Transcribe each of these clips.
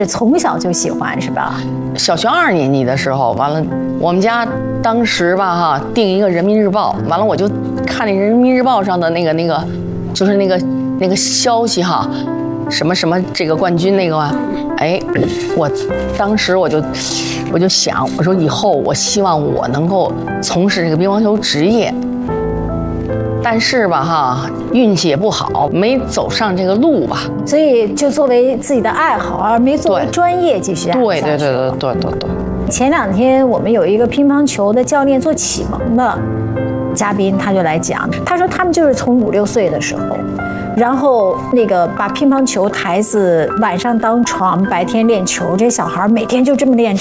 从小就喜欢是吧？ 小学2年级的时候，完了，我们家当时吧哈订一个人民日报，完了我就看那人民日报上的就是那个消息哈，什么什么这个冠军那个，哎，我当时我就想，我说以后我希望我能够从事这个乒乓球职业。但是吧，哈，运气也不好，没走上这个路吧， 所以就作为自己的爱好，而没作为专业继续对。 前2天我们有一个乒乓球的教练做启蒙的嘉宾，他就来讲，他说他们就是从5、6岁的时候，然后把乒乓球台子晚上当床，白天练球，这小孩每天就这么练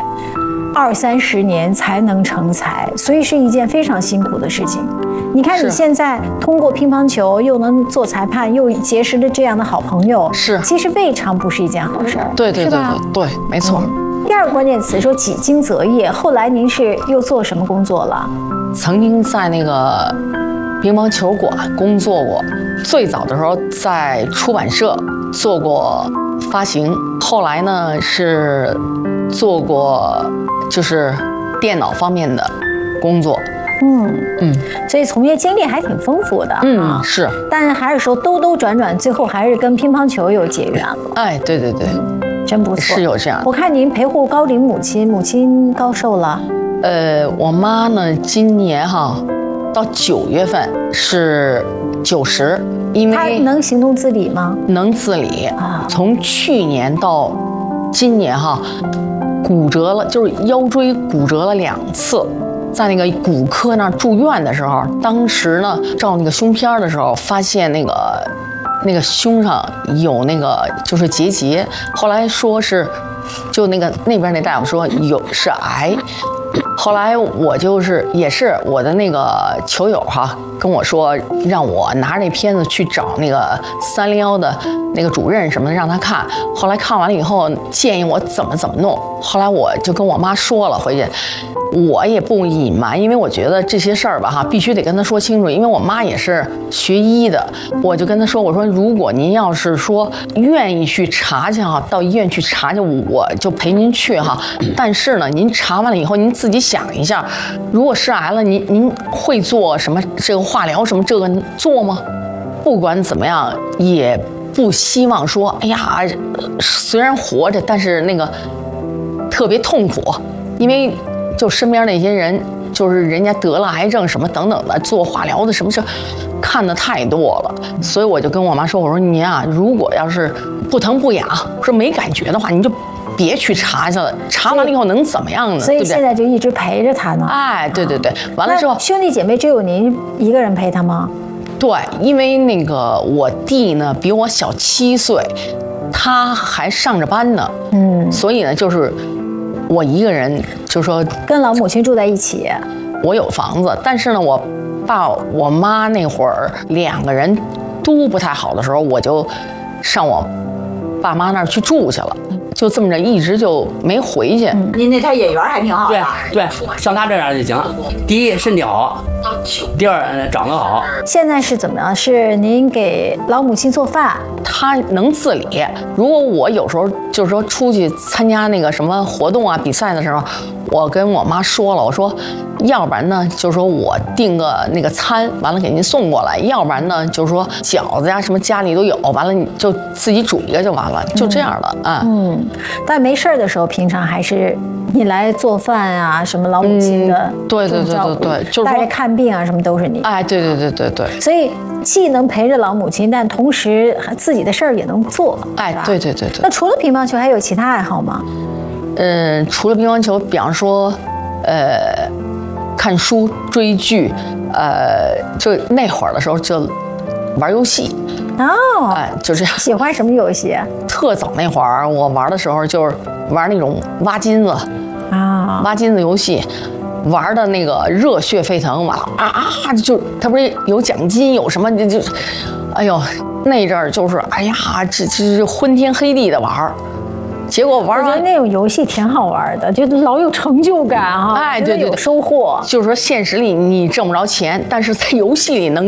，20、30年才能成才，所以是一件非常辛苦的事情。你看你现在通过乒乓球又能做裁判，又结识了这样的好朋友，其实未尝不是一件好事儿。 对，没错。 第2个关键词说几经择业，后来您是又做什么工作了？ 曾经在那个乒乓球馆工作过，最早的时候在出版社做过发行，后来呢是做过就是电脑方面的工作。所以从业经历还挺丰富的。 是。 但还是说兜转转，最后还是跟乒乓球有结缘了。 哎，对， 真不错。 是有这样。 我看您陪护高龄母亲高寿了。 我妈呢，今年哈到9月份是90，因为她能行动自理吗？ 能自理啊。从去年到今年哈，骨折了，就是腰椎骨折了2次。在那个骨科那儿住院的时候，当时呢照那个胸片的时候，发现那个胸上有就是结节，后来说是，就那边那大夫说是癌，后来我也是我的那个球友哈跟我说，让我拿着那片子去找那个301的那个主任什么的让他看，后来看完了以后建议我怎么弄，后来我就跟我妈说了回去。我也不隐瞒，因为我觉得这些事儿吧，哈，必须得跟他说清楚。因为我妈也是学医的，我就跟他说，我说如果您要是说愿意去查去哈，到医院去查去，我就陪您去哈。但是呢，您查完了以后，您自己想一下，如果是癌了，您会做什么这个化疗什么这个做吗？不管怎么样，也不希望说，哎呀，虽然活着，但是特别痛苦，因为。就身边那些人，就是人家得了癌症什么等等的，做化疗的什么事，看的太多了，所以我就跟我妈说，我说您啊，如果要是不疼不痒，说没感觉的话，你就别去查去了，查完了以后能怎么样呢？ 所以现在就一直陪着他呢。 哎，对，完了之后， 兄弟姐妹只有您一个人陪他吗？ 对，因为我弟呢比我小7岁，他还上着班呢，所以呢就是我一个人，就说跟老母亲住在一起。 我有房子，但是呢，我爸我妈那会儿2个人都不太好的时候，我就上我爸妈那儿去住去了，就这么着一直就没回去。 您那台眼缘还挺好的。 对，像他这样就行。第一身体好，第2长得好。 现在是怎么样？是您给老母亲做饭？ 他能自理。如果我有时候就是说出去参加那个什么活动啊、比赛的时候，我跟我妈说了，我说，要不然呢，就是说我订个那个餐，完了给您送过来；要不然呢，就是说饺子呀什么家里都有，完了你就自己煮一个就完了，就这样的啊。 但没事的时候，平常还是你来做饭啊，什么老母亲的， 对，就是带着看病啊，什么都是你。 哎，对。 所以既能陪着老母亲，但同时自己的事儿也能做。 哎，对。 那除了乒乓球，还有其他爱好吗？ 除了乒乓球，比方说，看书、追剧，就那会儿的时候就玩游戏。哎，就这样。 喜欢什么游戏？ 特早那会儿，我玩的时候就是玩那种挖金子啊， 挖金子游戏，玩的那个热血沸腾，完了就他不是有奖金有什么就，哎呦那阵儿就是哎呀这昏天黑地的玩。结果玩完， 我觉得那种游戏挺好玩的，就老有成就感哈。 哎，对， 有收获。 就是说现实里你挣不着钱，但是在游戏里能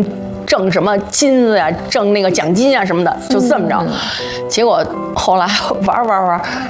挣什么金子呀，挣那个奖金啊什么的，就这么着。结果后来玩，